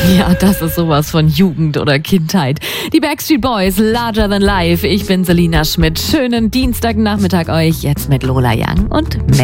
Ja, das ist sowas von Jugend oder Kindheit. Die Backstreet Boys, Larger Than Life. Ich bin Selina Schmidt. Schönen Dienstagnachmittag euch jetzt mit Lola Young und